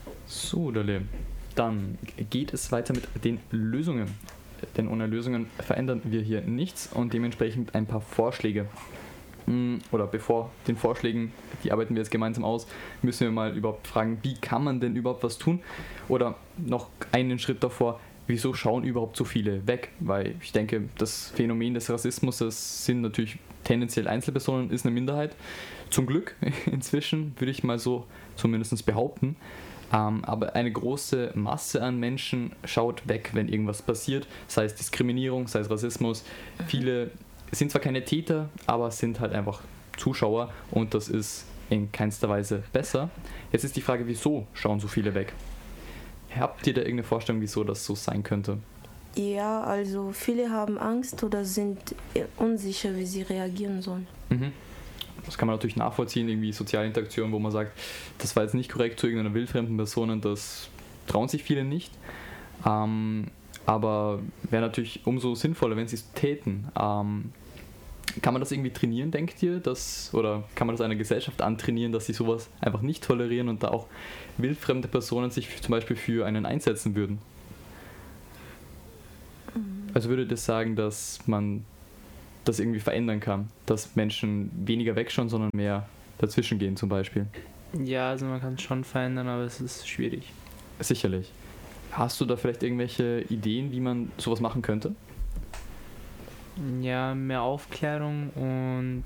So, Dale. Dann geht es weiter mit den Lösungen. Denn ohne Lösungen verändern wir hier nichts und dementsprechend ein paar Vorschläge. Oder bevor den Vorschlägen, die arbeiten wir jetzt gemeinsam aus, müssen wir mal überhaupt fragen, wie kann man denn überhaupt was tun? Oder noch einen Schritt davor, wieso schauen überhaupt so viele weg? Weil ich denke, das Phänomen des Rassismus, das sind natürlich tendenziell Einzelpersonen, ist eine Minderheit. Zum Glück inzwischen, würde ich mal so zumindest behaupten. Aber eine große Masse an Menschen schaut weg, wenn irgendwas passiert, sei es Diskriminierung, sei es Rassismus. Viele sind zwar keine Täter, aber sind halt einfach Zuschauer und das ist in keinster Weise besser. Jetzt ist die Frage, wieso schauen so viele weg? Habt ihr da irgendeine Vorstellung, wieso das so sein könnte? Ja, also viele haben Angst oder sind unsicher, wie sie reagieren sollen. Das kann man natürlich nachvollziehen, irgendwie soziale Interaktion, wo man sagt, das war jetzt nicht korrekt zu irgendeiner wildfremden Person und das trauen sich viele nicht. Aber wäre natürlich umso sinnvoller, wenn sie es täten. Kann man das irgendwie trainieren, denkt ihr? Oder kann man das einer Gesellschaft antrainieren, dass sie sowas einfach nicht tolerieren und da auch wildfremde Personen sich zum Beispiel für einen einsetzen würden? Also würde das sagen, dass man das irgendwie verändern kann, dass Menschen weniger wegschauen, sondern mehr dazwischen gehen zum Beispiel? Ja, also man kann es schon verändern, aber es ist schwierig. Sicherlich. Hast du da vielleicht irgendwelche Ideen, wie man sowas machen könnte? Ja, mehr Aufklärung und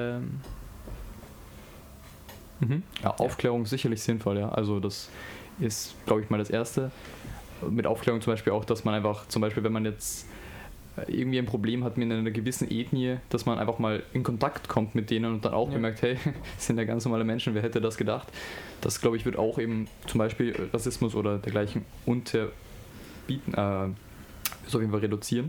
Ja, Aufklärung ist sicherlich sinnvoll, ja. Also das ist, glaube ich, mal das Erste. Mit Aufklärung zum Beispiel auch, dass man einfach, zum Beispiel, wenn man jetzt irgendwie ein Problem hat mit einer gewissen Ethnie, dass man einfach mal in Kontakt kommt mit denen und dann auch bemerkt, hey, das sind ja ganz normale Menschen, wer hätte das gedacht? Das, glaube ich, wird auch eben zum Beispiel Rassismus oder dergleichen unterbieten, so auf jeden Fall reduzieren.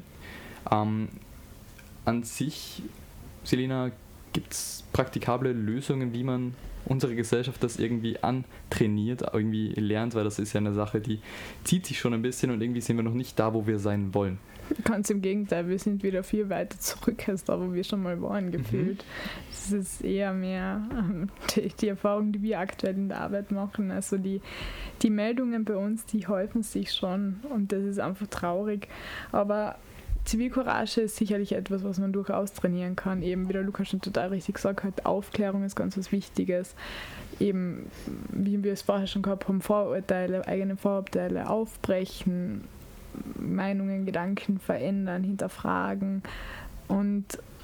An sich, Selina, gibt es praktikable Lösungen, wie man unsere Gesellschaft das irgendwie antrainiert, irgendwie lernt, weil das ist ja eine Sache, die zieht sich schon ein bisschen und irgendwie sind wir noch nicht da, wo wir sein wollen. Ganz im Gegenteil, wir sind wieder viel weiter zurück als da, wo wir schon mal waren, gefühlt. Das ist eher mehr die Erfahrung, die wir aktuell in der Arbeit machen. Also die Meldungen bei uns, die häufen sich schon und das ist einfach traurig. Aber Zivilcourage ist sicherlich etwas, was man durchaus trainieren kann. Eben, wie der Lukas schon total richtig gesagt hat, Aufklärung ist ganz was Wichtiges. Eben, wie wir es vorher schon gehabt haben, Vorurteile, eigene Vorurteile aufbrechen, Meinungen, Gedanken verändern, hinterfragen. Und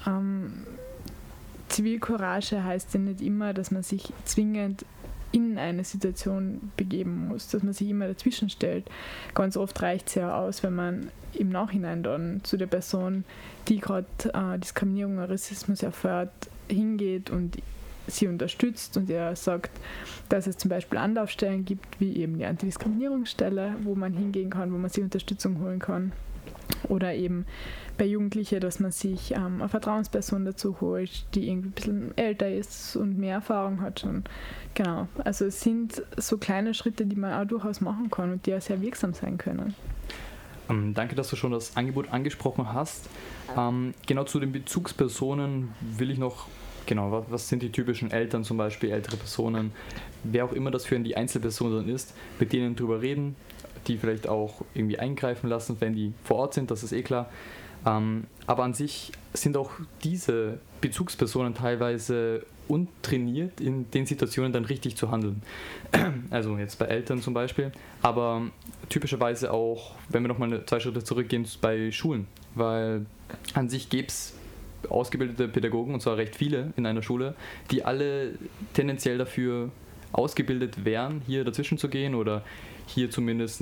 Zivilcourage heißt ja nicht immer, dass man sich zwingend in eine Situation begeben muss, dass man sich immer dazwischen stellt. Ganz oft reicht es ja aus, wenn man im Nachhinein dann zu der Person, die gerade Diskriminierung oder Rassismus erfährt, hingeht und sie unterstützt und ihr sagt, dass es zum Beispiel Anlaufstellen gibt, wie eben die Antidiskriminierungsstelle, wo man hingehen kann, wo man sich Unterstützung holen kann. Oder eben bei Jugendlichen, dass man sich eine Vertrauensperson dazu holt, die irgendwie ein bisschen älter ist und mehr Erfahrung hat schon. Genau, also es sind so kleine Schritte, die man auch durchaus machen kann und die auch sehr wirksam sein können. Danke, dass du schon das Angebot angesprochen hast. Genau zu den Bezugspersonen will ich noch, genau, was sind die typischen Eltern zum Beispiel, ältere Personen, wer auch immer das für die Einzelperson dann ist, mit denen drüber reden, die vielleicht auch irgendwie eingreifen lassen, wenn die vor Ort sind, das ist eh klar. Aber an sich sind auch diese Bezugspersonen teilweise untrainiert, in den Situationen dann richtig zu handeln. Also jetzt bei Eltern zum Beispiel, aber typischerweise auch, wenn wir nochmal 2 Schritte zurückgehen, bei Schulen, weil an sich gäbe es ausgebildete Pädagogen, und zwar recht viele in einer Schule, die alle tendenziell dafür ausgebildet wären, hier dazwischen zu gehen oder hier zumindest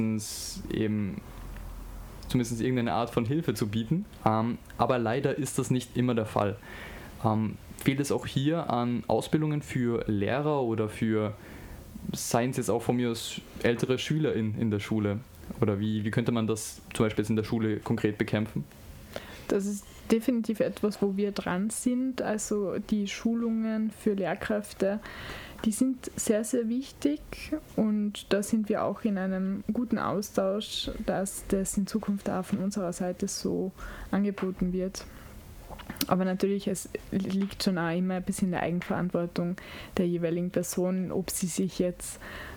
irgendeine Art von Hilfe zu bieten. Aber leider ist das nicht immer der Fall. Fehlt es auch hier an Ausbildungen für Lehrer oder für, seien es jetzt auch von mir aus ältere Schüler in der Schule? Oder wie könnte man das zum Beispiel jetzt in der Schule konkret bekämpfen? Das ist definitiv etwas, wo wir dran sind. Also die Schulungen für Lehrkräfte, die sind sehr, sehr wichtig und da sind wir auch in einem guten Austausch, dass das in Zukunft auch von unserer Seite so angeboten wird. Aber natürlich, es liegt schon auch immer ein bisschen in der Eigenverantwortung der jeweiligen Person, ob sie sich jetzt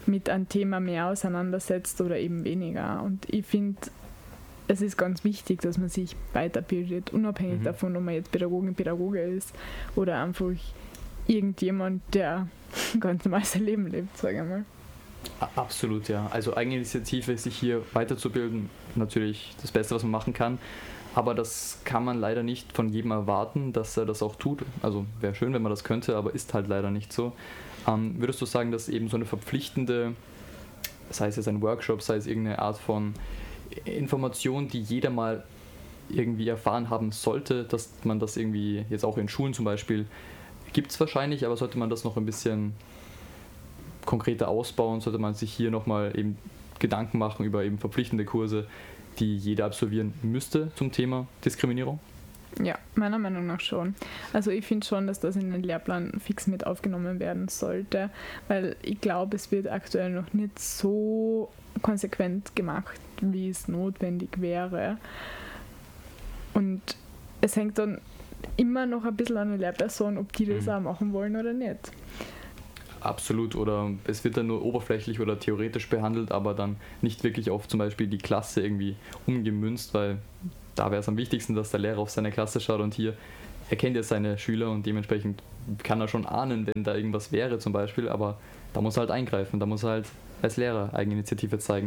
mit einem Thema mehr auseinandersetzt oder eben weniger. Und ich finde, es ist ganz wichtig, dass man sich weiterbildet, unabhängig davon, ob man jetzt Pädagogin, Pädagoge ist oder einfach irgendjemand, der ganz normal sein Leben lebt, sage ich mal. Absolut, ja. Also Eigeninitiative, sich hier weiterzubilden, natürlich das Beste, was man machen kann. Aber das kann man leider nicht von jedem erwarten, dass er das auch tut. Also wäre schön, wenn man das könnte, aber ist halt leider nicht so. Würdest du sagen, dass eben so eine verpflichtende, sei es jetzt ein Workshop, sei es irgendeine Art von Information, die jeder mal irgendwie erfahren haben sollte, dass man das irgendwie jetzt auch in Schulen zum Beispiel gibt es wahrscheinlich, aber sollte man das noch ein bisschen konkreter ausbauen, sollte man sich hier nochmal eben Gedanken machen über eben verpflichtende Kurse, die jeder absolvieren müsste zum Thema Diskriminierung? Ja, meiner Meinung nach schon. Also ich finde schon, dass das in den Lehrplan fix mit aufgenommen werden sollte, weil ich glaube, es wird aktuell noch nicht so konsequent gemacht, wie es notwendig wäre. Und es hängt dann immer noch ein bisschen an der Lehrperson, ob die das auch machen wollen oder nicht. Absolut, oder es wird dann nur oberflächlich oder theoretisch behandelt, aber dann nicht wirklich auf zum Beispiel die Klasse irgendwie umgemünzt, weil da wäre es am wichtigsten, dass der Lehrer auf seine Klasse schaut und hier erkennt er seine Schüler und dementsprechend kann er schon ahnen, wenn da irgendwas wäre zum Beispiel, aber da muss er halt eingreifen, da muss er halt als Lehrer Eigeninitiative zeigen.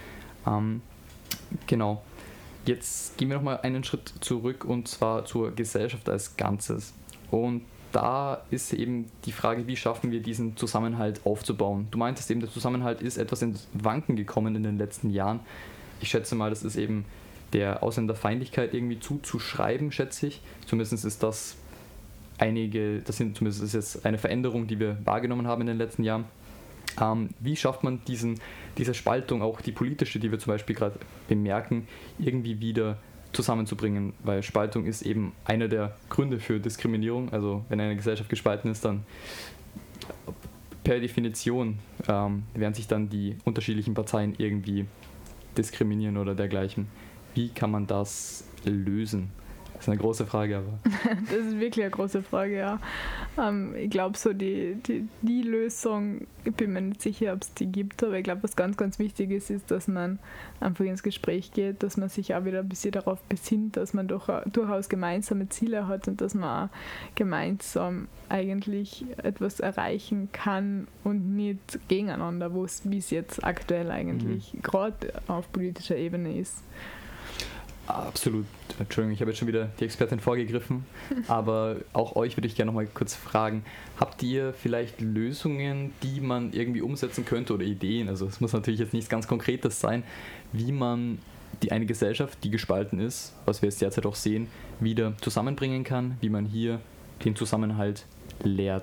Genau. Jetzt gehen wir nochmal einen Schritt zurück und zwar zur Gesellschaft als Ganzes. Und da ist eben die Frage, wie schaffen wir diesen Zusammenhalt aufzubauen? Du meintest eben, der Zusammenhalt ist etwas ins Wanken gekommen in den letzten Jahren. Ich schätze mal, das ist eben der Ausländerfeindlichkeit irgendwie zuzuschreiben, schätze ich. Zumindest ist das zumindest ist jetzt eine Veränderung, die wir wahrgenommen haben in den letzten Jahren. Wie schafft man diese Spaltung, auch die politische, die wir zum Beispiel gerade bemerken, irgendwie wieder zusammenzubringen? Weil Spaltung ist eben einer der Gründe für Diskriminierung. Also wenn eine Gesellschaft gespalten ist, dann per Definition werden sich dann die unterschiedlichen Parteien irgendwie diskriminieren oder dergleichen. Wie kann man das lösen? Das ist eine große Frage, aber... Das ist wirklich eine große Frage, ja. Ich glaube, so die Lösung, ich bin mir nicht sicher, ob es die gibt, aber ich glaube, was ganz, ganz wichtig ist, dass man einfach ins Gespräch geht, dass man sich auch wieder ein bisschen darauf besinnt, dass man durchaus gemeinsame Ziele hat und dass man auch gemeinsam eigentlich etwas erreichen kann und nicht gegeneinander, wie es jetzt aktuell eigentlich gerade auf politischer Ebene ist. Absolut. Entschuldigung, ich habe jetzt schon wieder die Expertin vorgegriffen, aber auch euch würde ich gerne noch mal kurz fragen, habt ihr vielleicht Lösungen, die man irgendwie umsetzen könnte oder Ideen, also es muss natürlich jetzt nichts ganz Konkretes sein, wie man eine Gesellschaft, die gespalten ist, was wir jetzt derzeit auch sehen, wieder zusammenbringen kann, wie man hier den Zusammenhalt lehrt?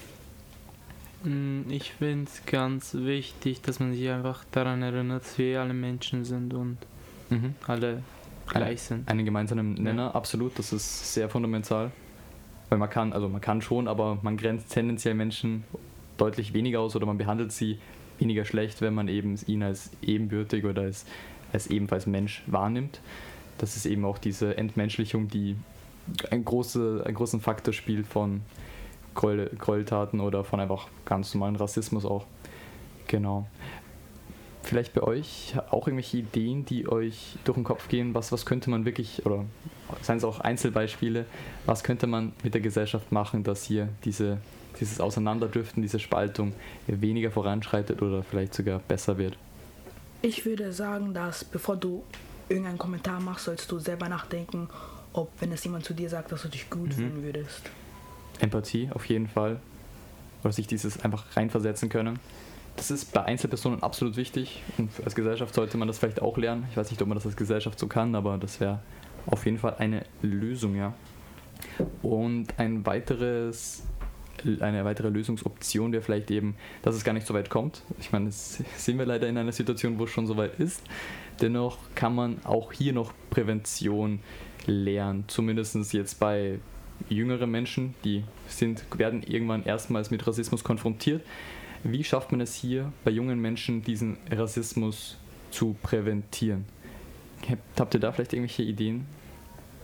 Ich finde es ganz wichtig, dass man sich einfach daran erinnert, dass wir alle Menschen sind und alle gleich sind. Einen gemeinsamen Nenner, absolut, das ist sehr fundamental. Weil man kann schon, aber man grenzt tendenziell Menschen deutlich weniger aus oder man behandelt sie weniger schlecht, wenn man eben ihn als ebenbürtig oder als ebenfalls Mensch wahrnimmt. Das ist eben auch diese Entmenschlichung, die einen großen Faktor spielt von Gräueltaten oder von einfach ganz normalen Rassismus auch. Genau. Vielleicht bei euch auch irgendwelche Ideen, die euch durch den Kopf gehen, was könnte man wirklich, oder seien es auch Einzelbeispiele, was könnte man mit der Gesellschaft machen, dass hier dieses Auseinanderdriften, diese Spaltung weniger voranschreitet oder vielleicht sogar besser wird? Ich würde sagen, dass bevor du irgendeinen Kommentar machst, sollst du selber nachdenken, ob, wenn es jemand zu dir sagt, dass du dich gut fühlen würdest. Empathie auf jeden Fall. Oder sich dieses einfach reinversetzen können. Das ist bei Einzelpersonen absolut wichtig und als Gesellschaft sollte man das vielleicht auch lernen. Ich weiß nicht, ob man das als Gesellschaft so kann, aber das wäre auf jeden Fall eine Lösung, ja. Und eine weitere Lösungsoption wäre vielleicht eben, dass es gar nicht so weit kommt. Ich meine, jetzt sind wir leider in einer Situation, wo es schon so weit ist. Dennoch kann man auch hier noch Prävention lernen, zumindest jetzt bei jüngeren Menschen, die werden irgendwann erstmals mit Rassismus konfrontiert. Wie schafft man es hier bei jungen Menschen, diesen Rassismus zu präventieren? Habt ihr da vielleicht irgendwelche Ideen?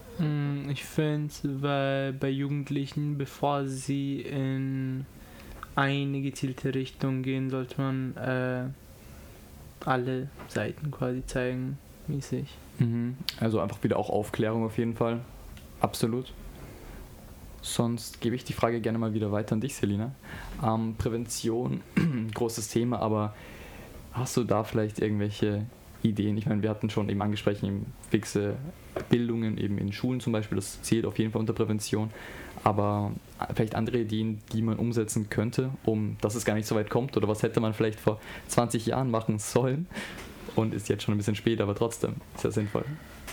Ich finde, bei Jugendlichen, bevor sie in eine gezielte Richtung gehen, sollte man alle Seiten quasi zeigen, mäßig. Also einfach wieder auch Aufklärung auf jeden Fall. Absolut. Sonst gebe ich die Frage gerne mal wieder weiter an dich, Selina. Prävention, großes Thema, aber hast du da vielleicht irgendwelche Ideen? Ich meine, wir hatten schon eben angesprochen, eben fixe Bildungen eben in Schulen zum Beispiel, das zählt auf jeden Fall unter Prävention, aber vielleicht andere Ideen, die man umsetzen könnte, dass es gar nicht so weit kommt, oder was hätte man vielleicht vor 20 Jahren machen sollen und ist jetzt schon ein bisschen spät, aber trotzdem sehr sinnvoll.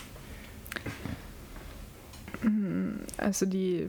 Also die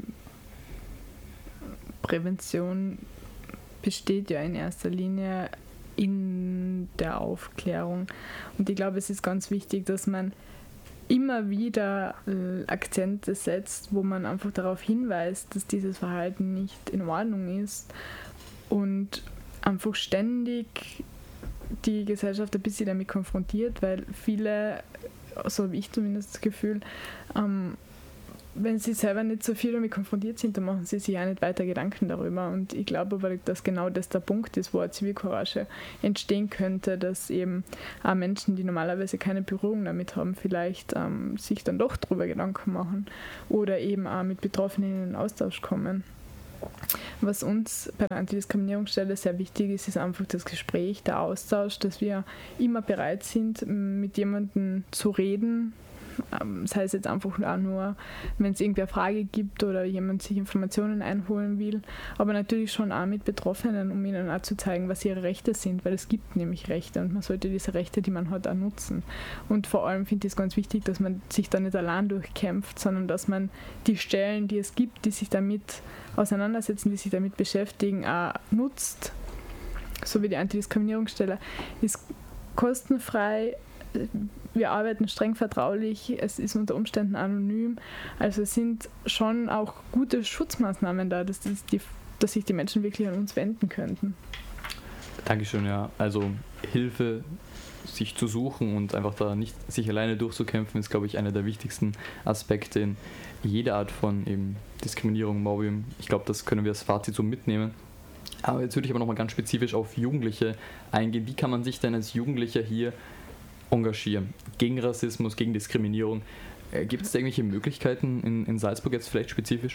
Prävention besteht ja in erster Linie in der Aufklärung. Und ich glaube, es ist ganz wichtig, dass man immer wieder Akzente setzt, wo man einfach darauf hinweist, dass dieses Verhalten nicht in Ordnung ist und einfach ständig die Gesellschaft ein bisschen damit konfrontiert, weil viele, so habe ich zumindest das Gefühl, wenn sie selber nicht so viel damit konfrontiert sind, dann machen sie sich auch nicht weiter Gedanken darüber. Und ich glaube aber, dass genau das der Punkt ist, wo eine Zivilcourage entstehen könnte, dass eben auch Menschen, die normalerweise keine Berührung damit haben, vielleicht sich dann doch darüber Gedanken machen oder eben auch mit Betroffenen in den Austausch kommen. Was uns bei der Antidiskriminierungsstelle sehr wichtig ist, ist einfach das Gespräch, der Austausch, dass wir immer bereit sind, mit jemandem zu reden. Das heißt jetzt einfach auch nur, wenn es irgendwie eine Frage gibt oder jemand sich Informationen einholen will, aber natürlich schon auch mit Betroffenen, um ihnen auch zu zeigen, was ihre Rechte sind, weil es gibt nämlich Rechte und man sollte diese Rechte, die man hat, auch nutzen. Und vor allem finde ich es ganz wichtig, dass man sich da nicht allein durchkämpft, sondern dass man die Stellen, die es gibt, die sich damit auseinandersetzen, die sich damit beschäftigen, auch nutzt. So wie die Antidiskriminierungsstelle ist kostenfrei. Wir arbeiten streng vertraulich, es ist unter Umständen anonym, also es sind schon auch gute Schutzmaßnahmen da, dass sich die Menschen wirklich an uns wenden könnten. Dankeschön, ja. Also Hilfe sich zu suchen und einfach da nicht sich alleine durchzukämpfen, ist, glaube ich, einer der wichtigsten Aspekte in jeder Art von eben Diskriminierung, Mobbing. Ich glaube, das können wir als Fazit so mitnehmen. Aber jetzt würde ich aber nochmal ganz spezifisch auf Jugendliche eingehen. Wie kann man sich denn als Jugendlicher hier engagieren? Gegen Rassismus, gegen Diskriminierung. Gibt es da irgendwelche Möglichkeiten in Salzburg jetzt vielleicht spezifisch?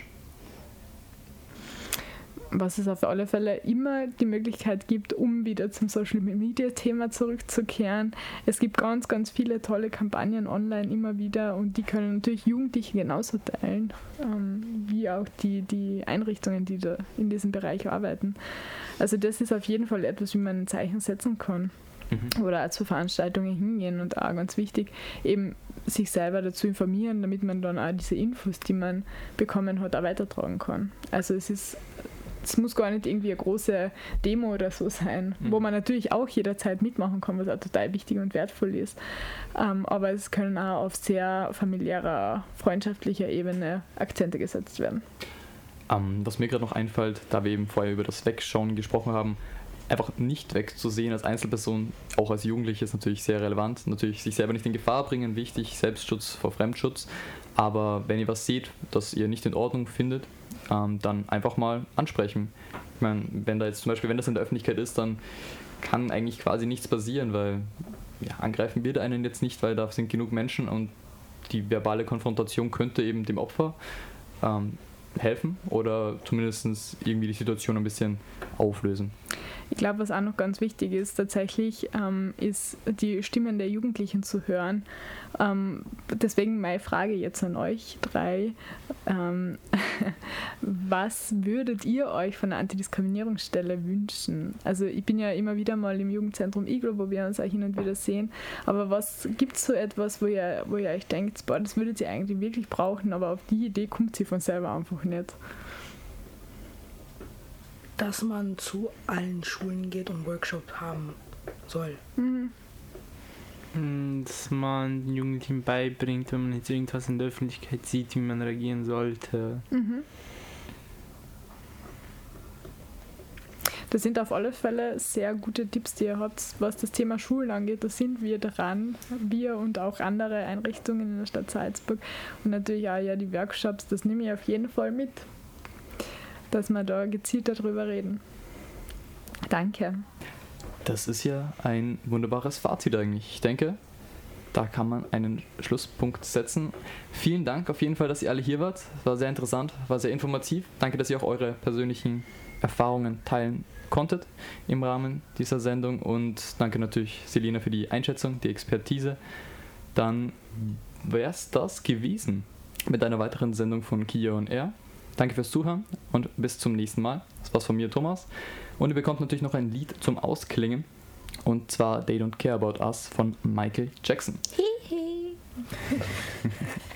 Was es auf alle Fälle immer die Möglichkeit gibt, um wieder zum Social Media Thema zurückzukehren. Es gibt ganz, ganz viele tolle Kampagnen online immer wieder und die können natürlich Jugendliche genauso teilen, wie auch die Einrichtungen, die da in diesem Bereich arbeiten. Also das ist auf jeden Fall etwas, wie man ein Zeichen setzen kann. Oder auch zu Veranstaltungen hingehen und auch ganz wichtig, eben sich selber dazu informieren, damit man dann auch diese Infos, die man bekommen hat, auch weitertragen kann. Also es muss gar nicht irgendwie eine große Demo oder so sein, wo man natürlich auch jederzeit mitmachen kann, was auch total wichtig und wertvoll ist. Aber es können auch auf sehr familiärer, freundschaftlicher Ebene Akzente gesetzt werden. Was mir gerade noch einfällt, da wir eben vorher über das Wegschauen gesprochen haben, einfach nicht wegzusehen als Einzelperson, auch als Jugendliche, ist natürlich sehr relevant. Natürlich sich selber nicht in Gefahr bringen, wichtig, Selbstschutz vor Fremdschutz. Aber wenn ihr was seht, das ihr nicht in Ordnung findet, dann einfach mal ansprechen. Ich meine, wenn das in der Öffentlichkeit ist, dann kann eigentlich quasi nichts passieren, weil angreifen wird einen jetzt nicht, weil da sind genug Menschen und die verbale Konfrontation könnte eben dem Opfer helfen oder zumindest irgendwie die Situation ein bisschen auflösen. Ich glaube, was auch noch ganz wichtig ist, tatsächlich ist die Stimmen der Jugendlichen zu hören. Deswegen meine Frage jetzt an euch drei. Was würdet ihr euch von der Antidiskriminierungsstelle wünschen? Also ich bin ja immer wieder mal im Jugendzentrum Iglo, wo wir uns auch hin und wieder sehen. Aber was gibt es so etwas, wo ihr euch denkt, boah, das würdet ihr eigentlich wirklich brauchen, aber auf die Idee kommt sie von selber einfach nicht? Dass man zu allen Schulen geht und Workshops haben soll. Dass man den Jugendlichen beibringt, wenn man jetzt irgendwas in der Öffentlichkeit sieht, wie man reagieren sollte. Das sind auf alle Fälle sehr gute Tipps, die ihr habt, was das Thema Schulen angeht. Da sind wir dran, wir und auch andere Einrichtungen in der Stadt Salzburg. Und natürlich auch die Workshops, das nehme ich auf jeden Fall mit, dass wir da gezielt darüber reden. Danke. Das ist ja ein wunderbares Fazit eigentlich. Ich denke, da kann man einen Schlusspunkt setzen. Vielen Dank auf jeden Fall, dass ihr alle hier wart. Es war sehr interessant, war sehr informativ. Danke, dass ihr auch eure persönlichen Erfahrungen teilen konntet im Rahmen dieser Sendung. Und danke natürlich, Selina, für die Einschätzung, die Expertise. Dann wäre es das gewesen mit einer weiteren Sendung von Kia on Air. Danke fürs Zuhören und bis zum nächsten Mal. Das war's von mir, Thomas. Und ihr bekommt natürlich noch ein Lied zum Ausklingen. Und zwar They Don't Care About Us von Michael Jackson. Hihi.